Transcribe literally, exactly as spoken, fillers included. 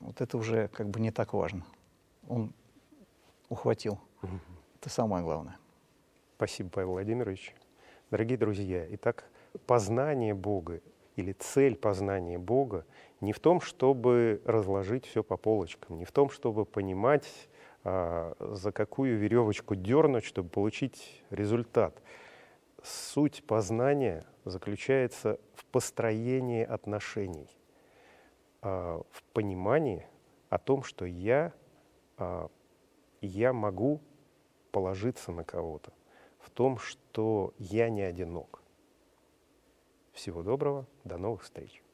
вот это уже как бы не так важно. Он ухватил. Мгм. Это самое главное. Спасибо, Павел Владимирович. Дорогие друзья, итак, познание Бога или цель познания Бога не в том, чтобы разложить все по полочкам, не в том, чтобы понимать, а, за какую веревочку дернуть, чтобы получить результат. Суть познания заключается в построении отношений, а, в понимании о том, что я, а, я могу положиться на кого-то, в том, что я не одинок. Всего доброго, до новых встреч.